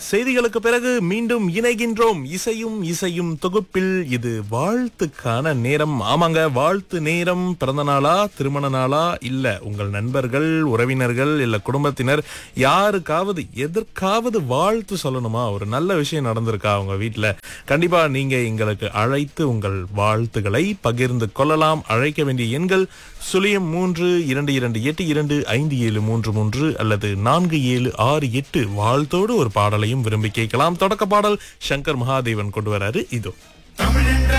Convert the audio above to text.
செய்திகளுக்கு பிறகு மீண்டும் இணைகின்றோம். இசையும் இசையும் தொகுப்பில் இது வாழ்த்துக்கான நேரம். ஆமாங்க, வாழ்த்து நேரம். பிறந்த நாளா, திருமண நாளா, இல்ல உங்கள் நண்பர்கள், உறவினர்கள், இல்ல குடும்பத்தினர் யாருக்காவது எதற்காவது வாழ்த்து சொல்லணுமா? ஒரு நல்ல விஷயம் நடந்திருக்கா உங்க வீட்டுல? கண்டிப்பா நீங்க எங்களுக்கு அழைத்து உங்கள் வாழ்த்துக்களை பகிர்ந்து கொள்ளலாம். அழைக்க வேண்டிய எண்கள் 0322822733 அல்லது 4768. வாழ்த்தோடு ஒரு பாடலையும் விரும்பி கேட்கலாம். தொடக்க பாடல் சங்கர் மகாதேவன் கொண்டு வராரு. இதோ.